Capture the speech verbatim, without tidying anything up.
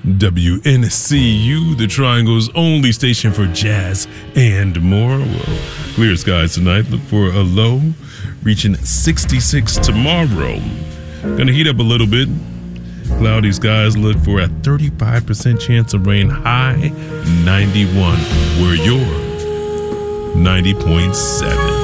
W N C U, the Triangle's only station for jazz and more. Well, clear skies tonight. Look for a low reaching sixty-six tomorrow. Gonna heat up a little bit. Cloudy skies, look for a thirty-five percent chance of rain, high ninety-one. We're your ninety point seven.